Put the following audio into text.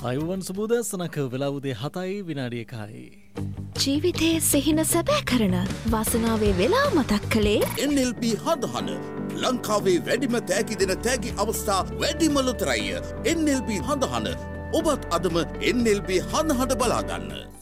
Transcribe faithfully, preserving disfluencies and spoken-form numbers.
අයුවන් සුබෝදෑසනක වෙලා උදේ හතයි විනාඩි එකයි. ජීවිතයේ සිහින සැබෑ කරන වාසනාවේ වෙලා මතක් කළේ එන් එල් පී හඳහන ලංකාවේ වැඩිම තෑගි දෙන තෑගි අවස්ථා වැඩිම ලොතරැය එන් එල් පී හඳහන ඔබත් අදම එන් එල් පී හඳහන බලාගන්න.